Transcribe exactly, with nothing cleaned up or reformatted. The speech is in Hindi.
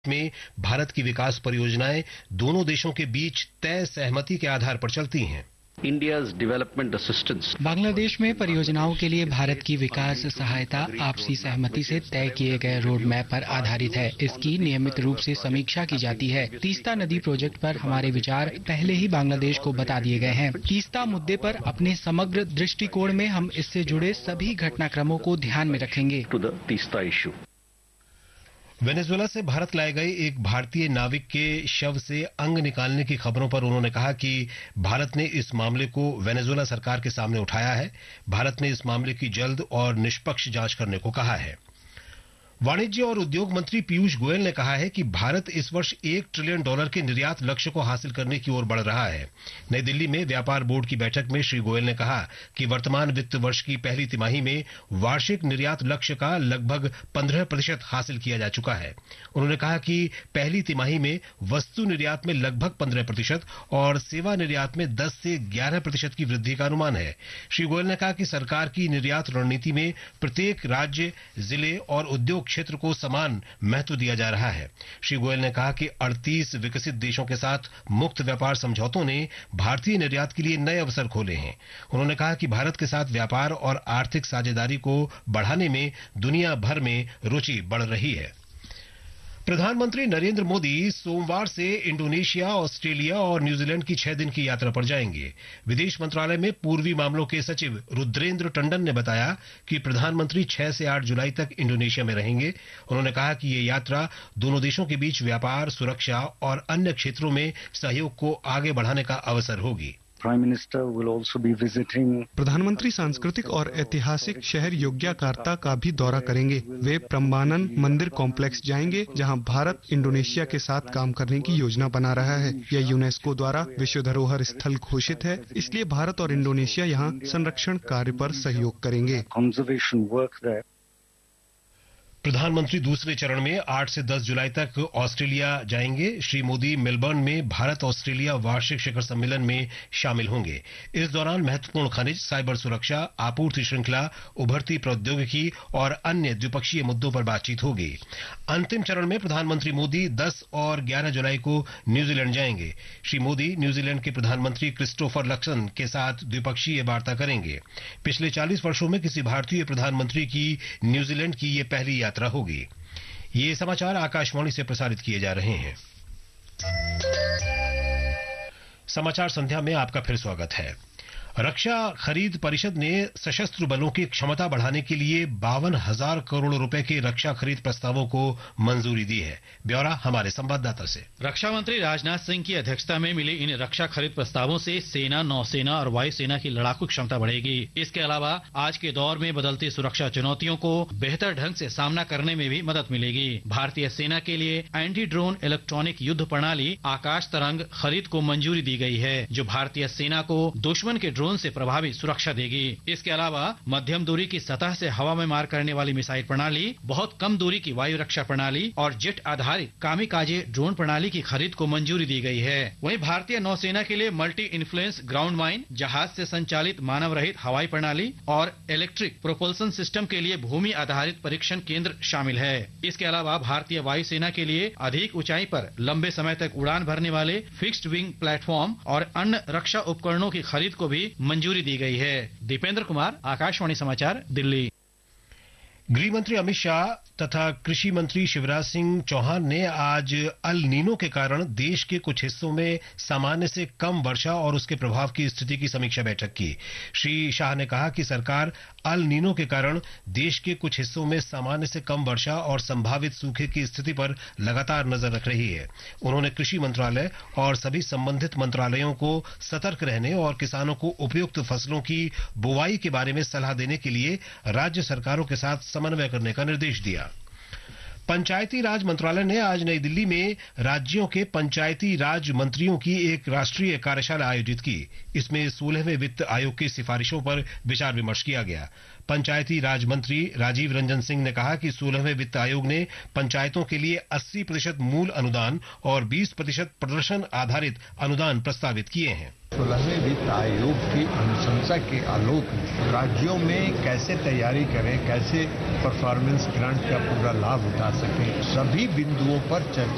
में भारत की विकास परियोजनाएं दोनों देशों के बीच तय सहमति के आधार पर चलती हैं। India's development assistance. बांग्लादेश में परियोजनाओं के लिए भारत की विकास सहायता आपसी सहमति से तय किए गए रोड मैप पर आधारित है। इसकी नियमित रूप से समीक्षा की जाती है। तीस्ता नदी प्रोजेक्ट पर हमारे विचार पहले ही बांग्लादेश को बता दिए गए हैं। तीस्ता मुद्दे पर अपने समग्र दृष्टिकोण में हम इससे जुड़े सभी घटनाक्रमों को ध्यान में रखेंगे। To the Teesta issue. Venezuela से भारत लाए गए एक भारतीय नाविक के शव से अंग निकालने की खबरों पर उन्होंने कहा कि भारत ने इस मामले को वेनेजुएला सरकार के सामने उठाया है। भारत ने इस मामले की जल्द और निष्पक्ष जांच करने को कहा है। वाणिज्य और उद्योग मंत्री पीयूष गोयल ने कहा है कि भारत इस वर्ष एक ट्रिलियन डॉलर के निर्यात लक्ष्य को हासिल करने की ओर बढ़ रहा है। नई दिल्ली में व्यापार बोर्ड की बैठक में श्री गोयल ने कहा कि वर्तमान वित्त वर्ष की पहली तिमाही में वार्षिक निर्यात लक्ष्य का लगभग पंद्रह प्रतिशत हासिल किया जा चुका है। उन्होंने कहा कि पहली तिमाही में वस्तु निर्यात में लगभग पंद्रह प्रतिशत और सेवा निर्यात में दस से ग्यारह प्रतिशत की वृद्धि का अनुमान है। श्री गोयल ने कहा कि सरकार की निर्यात रणनीति में प्रत्येक राज्य, जिले और उद्योग क्षेत्र को समान महत्व दिया जा रहा है। श्री गोयल ने कहा कि अड़तीस विकसित देशों के साथ मुक्त व्यापार समझौतों ने भारतीय निर्यात के लिए नए अवसर खोले हैं। उन्होंने कहा कि भारत के साथ व्यापार और आर्थिक साझेदारी को बढ़ाने में दुनिया भर में रुचि बढ़ रही है। प्रधानमंत्री नरेंद्र मोदी सोमवार से इंडोनेशिया, ऑस्ट्रेलिया और न्यूजीलैंड की छह दिन की यात्रा पर जाएंगे। विदेश मंत्रालय में पूर्वी मामलों के सचिव रुद्रेंद्र टंडन ने बताया कि प्रधानमंत्री छह से आठ जुलाई तक इंडोनेशिया में रहेंगे। उन्होंने कहा कि ये यात्रा दोनों देशों के बीच व्यापार, सुरक्षा और अन्य क्षेत्रों में सहयोग को आगे बढ़ाने का अवसर होगी। Prime Minister will also be visiting. प्रधानमंत्री सांस्कृतिक और ऐतिहासिक शहर योग्याकार्ता का भी दौरा करेंगे। वे प्रम्बानन मंदिर कॉम्प्लेक्स जाएंगे, जहां भारत इंडोनेशिया के साथ काम करने की योजना बना रहा है। यह यूनेस्को द्वारा विश्व धरोहर स्थल घोषित है, इसलिए भारत और इंडोनेशिया यहां संरक्षण कार्य पर सहयोग करेंगे। Conservation work there. प्रधानमंत्री दूसरे चरण में आठ से दस जुलाई तक ऑस्ट्रेलिया जाएंगे। श्री मोदी मेलबर्न में भारत ऑस्ट्रेलिया वार्षिक शिखर सम्मेलन में शामिल होंगे। इस दौरान महत्वपूर्ण खनिज, साइबर सुरक्षा, आपूर्ति श्रृंखला, उभरती प्रौद्योगिकी और अन्य द्विपक्षीय मुद्दों पर बातचीत होगी। अंतिम चरण में प्रधानमंत्री मोदी दस और ग्यारह जुलाई को न्यूजीलैंड जाएंगे। श्री मोदी न्यूजीलैंड के प्रधानमंत्री क्रिस्टोफर लक्सन के साथ द्विपक्षीय वार्ता करेंगे। पिछले चालीस वर्षों में किसी भारतीय प्रधानमंत्री की न्यूजीलैंड की ये पहली यात्रा होगी। ये समाचार आकाशवाणी से प्रसारित किए जा रहे हैं। समाचार संध्या में आपका फिर स्वागत है। रक्षा खरीद परिषद ने सशस्त्र बलों की क्षमता बढ़ाने के लिए बावन हजार करोड़ रुपए के रक्षा खरीद प्रस्तावों को मंजूरी दी है। ब्यौरा हमारे संवाददाता से। रक्षा मंत्री राजनाथ सिंह की अध्यक्षता में मिले इन रक्षा खरीद प्रस्तावों से सेना, नौसेना और वायुसेना की लड़ाकू क्षमता बढ़ेगी। इसके अलावा आज के दौर में बदलती सुरक्षा चुनौतियों को बेहतर ढंग से सामना करने में भी मदद मिलेगी। भारतीय सेना के लिए एंटी ड्रोन इलेक्ट्रॉनिक युद्ध प्रणाली आकाश तरंग खरीद को मंजूरी दी गई है, जो भारतीय सेना को दुश्मन के ड्रोन से प्रभावी सुरक्षा देगी। इसके अलावा मध्यम दूरी की सतह से हवा में मार करने वाली मिसाइल प्रणाली, बहुत कम दूरी की वायु रक्षा प्रणाली और जेट आधारित कामिकाजे ड्रोन प्रणाली की खरीद को मंजूरी दी गई है। वहीं भारतीय नौसेना के लिए मल्टी इन्फ्लुएंस ग्राउंड माइन, जहाज से संचालित मानव रहित हवाई प्रणाली और इलेक्ट्रिक प्रोपल्सन सिस्टम के लिए भूमि आधारित परीक्षण केंद्र शामिल है। इसके अलावा भारतीय वायुसेना के लिए अधिक ऊंचाई पर लंबे समय तक उड़ान भरने वाले फिक्स्ड विंग प्लेटफॉर्म और अन्य रक्षा उपकरणों की खरीद को भी मंजूरी दी गई है। दीपेंद्र कुमार, आकाशवाणी समाचार, दिल्ली। गृह मंत्री अमित शाह तथा कृषि मंत्री शिवराज सिंह चौहान ने आज अल नीनो के कारण देश के कुछ हिस्सों में सामान्य से कम वर्षा और उसके प्रभाव की स्थिति की समीक्षा बैठक की। श्री शाह ने कहा कि सरकार अल नीनो के कारण देश के कुछ हिस्सों में सामान्य से कम वर्षा और संभावित सूखे की स्थिति पर लगातार नजर रख रही है। उन्होंने कृषि मंत्रालय और सभी संबंधित मंत्रालयों को सतर्क रहने और किसानों को उपयुक्त फसलों की बुवाई के बारे में सलाह देने के लिए राज्य सरकारों के साथ समन्वय करने का निर्देश दिया। पंचायती राज मंत्रालय ने आज नई दिल्ली में राज्यों के पंचायती राज मंत्रियों की एक राष्ट्रीय कार्यशाला आयोजित की। इसमें सोलहवें वित्त आयोग की सिफारिशों पर विचार विमर्श किया गया। पंचायती राज मंत्री राजीव रंजन सिंह ने कहा कि सोलहवें वित्त आयोग ने पंचायतों के लिए अस्सी प्रतिशत मूल अनुदान और बीस प्रतिशत प्रदर्शन आधारित अनुदान प्रस्तावित किए हैं। सोलहवें वित्त आयोग की अनुशंसा के आलोक में राज्यों में कैसे तैयारी करें, कैसे परफॉर्मेंस ग्रांट का पूरा लाभ उठा सकें, सभी बिंदुओं पर चर्चा